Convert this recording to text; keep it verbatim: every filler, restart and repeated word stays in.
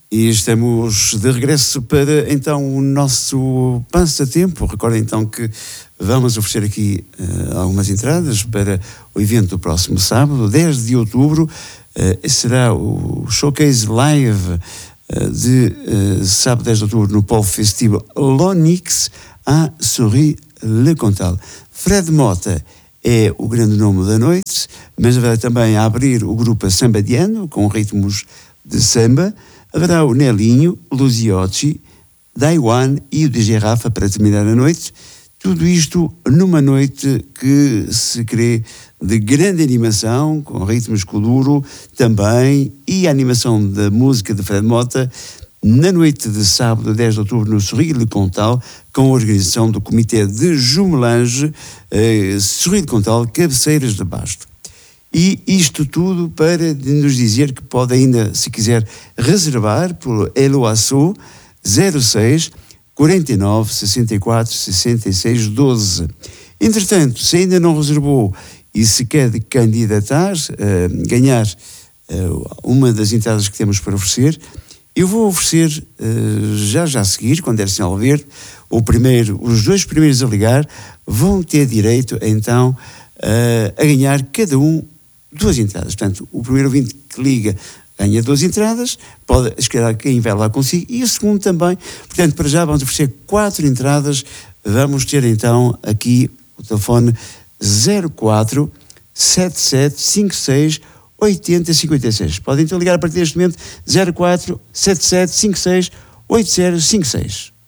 E estamos de regresso para então o nosso passatempo. Recordem então que vamos oferecer aqui uh, algumas entradas para o evento do próximo sábado, dez de outubro. Uh, será o Showcase Live uh, de uh, sábado dez de outubro no Polo Festival Lonix à Souris-le-Comtal. Fred Mota é o grande nome da noite, mas vai também abrir o grupo Sambadiano com ritmos de samba. Haverá o Nelinho, Luziotti, Daiwan e o D J Rafa para terminar a noite. Tudo isto numa noite que se crê de grande animação, com ritmos coluro também, e a animação da música de Fred Mota, na noite de sábado, dez de outubro, no Souris-le-Comtal, com a organização do Comitê de Jumelage eh, Souris-le-Comtal, Cabeceiras de Basto. E isto tudo para nos dizer que pode ainda, se quiser, reservar por Eloaçu zero seis, quarenta e nove, sessenta e quatro, sessenta e seis, doze. Entretanto, se ainda não reservou e se quer candidatar, uh, ganhar uh, uma das entradas que temos para oferecer, eu vou oferecer uh, já já a seguir, quando der sinal verde, o primeiro, os dois primeiros a ligar vão ter direito então uh, a ganhar cada um duas entradas. Portanto, o primeiro ouvinte que liga ganha duas entradas, pode escolher quem vai lá consigo, e o segundo também. Portanto, para já vamos oferecer quatro entradas. Vamos ter então aqui o telefone zero quatro, sete sete cinco seis, oito zero cinco seis. Podem então ligar a partir deste momento zero quatro, sete sete cinco seis, oito zero cinco seis.